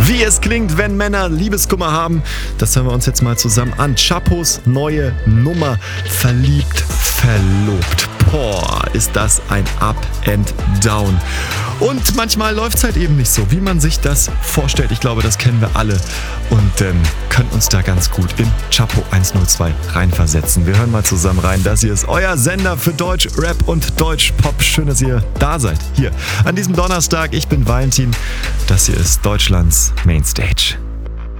Wie es klingt, wenn Männer Liebeskummer haben, das hören wir uns jetzt mal zusammen an. Chapos neue Nummer, Verliebt, Verlobt. Boah, ist das ein Up and Down. Und manchmal läuft es halt eben nicht so, wie man sich das vorstellt. Ich glaube, das kennen wir alle und können uns da ganz gut in Chapo 102 reinversetzen. Wir hören mal zusammen rein. Das hier ist euer Sender für Deutsch Rap und Deutsch Pop. Schön, dass ihr da seid. Hier an diesem Donnerstag. Ich bin Valentin. Das hier ist Deutschlands Mainstage.